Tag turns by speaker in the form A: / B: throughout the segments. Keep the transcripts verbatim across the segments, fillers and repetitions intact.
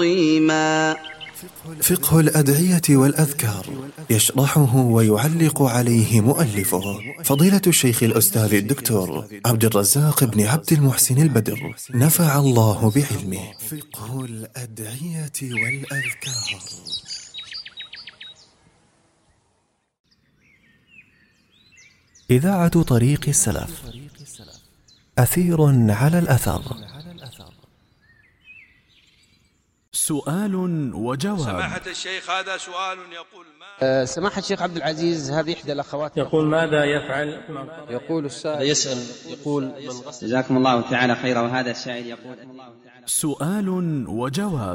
A: فقه الأدعية والأذكار، يشرحه ويعلق عليه مؤلفه فضيلة الشيخ الأستاذ الدكتور عبد الرزاق بن عبد المحسن البدر، نفع الله بعلمه. فقه الأدعية والأذكار. إذاعة طريق السلف، أثير على الأثر.
B: سؤال وجواب.
C: سماحة الشيخ، هذا سؤال يقول ما
D: أه سماحة الشيخ عبد العزيز، هذه إحدى الأخوات
E: يقول ماذا يفعل؟
D: يقول السائل
E: يسأل يقول من غسل.
F: جزاكم الله تعالى خيرا. وهذا السائل يقول
B: سؤال وجواب.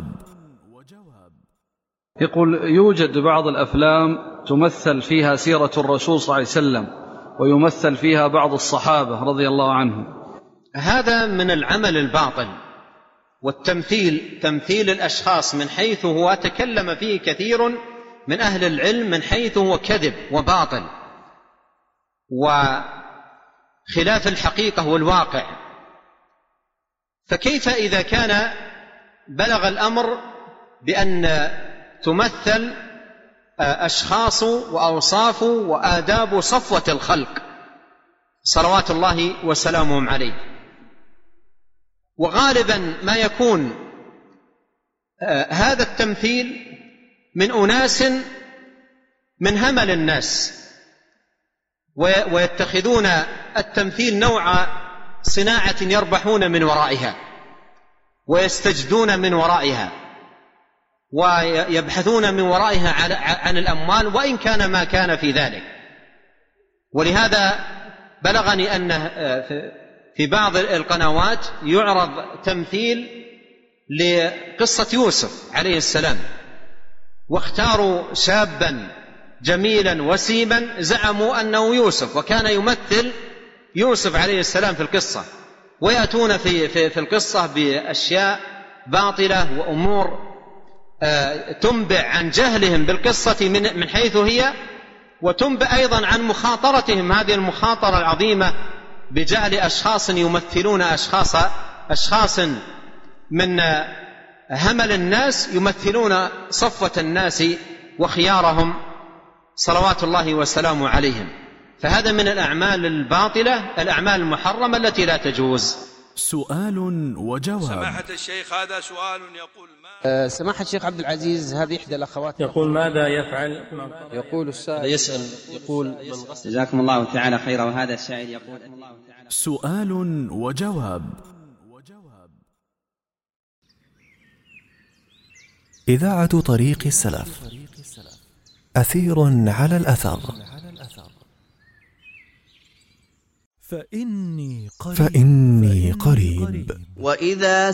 G: يقول يوجد بعض الأفلام تمثل فيها سيرة الرسول صلى الله عليه وسلم ويمثل فيها بعض الصحابة رضي الله عنهم،
H: هذا من العمل الباطل والتمثيل، تمثيل الأشخاص من حيث هو تكلم فيه كثير من أهل العلم من حيث هو كذب وباطل وخلاف الحقيقة والواقع. فكيف إذا كان بلغ الأمر بأن تمثل أشخاص وأوصاف وآداب صفوة الخلق صلوات الله وسلامهم عليه؟ وغالبا ما يكون هذا التمثيل من أناس من همل الناس، ويتخذون التمثيل نوع صناعة يربحون من ورائها ويستجدون من ورائها ويبحثون من ورائها عن الأموال، وإن كان ما كان في ذلك. ولهذا بلغني أن في بعض القنوات يعرض تمثيل لقصة يوسف عليه السلام، واختاروا شابا جميلا وسيما زعموا أنه يوسف، وكان يمثل يوسف عليه السلام في القصة، ويأتون في, في, في القصة بأشياء باطلة وأمور تنبع عن جهلهم بالقصة من, من حيث هي، وتنبع أيضا عن مخاطرتهم هذه المخاطرة العظيمة بجعل أشخاص يمثلون أشخاص, أشخاص من همل الناس يمثلون صفوة الناس وخيارهم صلوات الله وسلامه عليهم. فهذا من الأعمال الباطلة، الأعمال المحرمة التي لا تجوز.
B: سؤال وجواب.
C: سماحة الشيخ، هذا سؤال يقول ما
D: أه سماحة الشيخ عبد العزيز، هذه إحدى الأخوات
E: يقول ماذا يفعل؟
D: يقول السائل
E: يسأل يقول من غسل.
F: جزاكم الله تعالى خيرا. وهذا السائل يقول
B: سؤال وجواب.
A: إذاعة طريق السلف، أثير على الأثر.
B: فإني قريب,
A: فإني قريب.
I: وإذا